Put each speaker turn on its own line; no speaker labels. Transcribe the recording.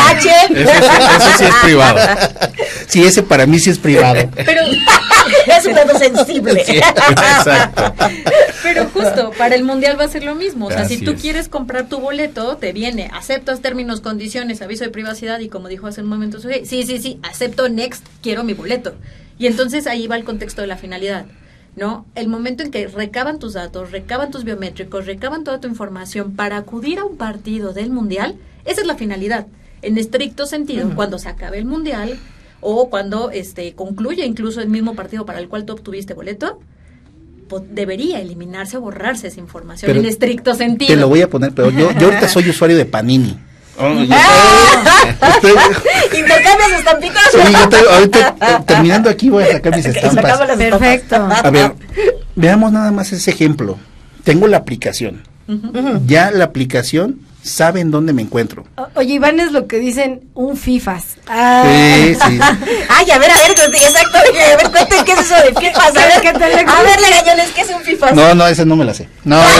H.
Eso sí es privado.
Sí, ese para mí sí es privado.
Pero es un dato sensible.
Sí, exacto.
Pero justo, para el mundial va a ser lo mismo. O sea,
Así
si tú
es.
quieres comprar tu boleto, te viene, aceptas términos, condiciones, aviso de privacidad, y como dijo hace un momento, sí, acepto, next, quiero mi boleto. Y entonces ahí va el contexto de la finalidad, ¿no? El momento en que recaban tus datos, recaban tus biométricos, recaban toda tu información para acudir a un partido del mundial, esa es la finalidad. En estricto sentido, cuando se acabe el mundial o cuando concluya incluso el mismo partido para el cual tú obtuviste boleto, debería eliminarse o borrarse esa información,
Pero
en estricto sentido.
Te lo voy a poner, pero yo ahorita soy usuario de Panini.
¿Intercambias estampitas?
Sí, ahorita terminando aquí voy a sacar mis estampas.
Sacamos las
Perfecto.
A ver, veamos nada más ese ejemplo. Tengo la aplicación. Ya la aplicación sabe en dónde me encuentro.
Oye, Iván, es lo que dicen un FIFAs.
Sí.
Ay, a ver, exacto. A ver, cuenten qué es eso de FIFA. A ver, legañones, ¿qué es un FIFA?
No, ese no me la sé. No.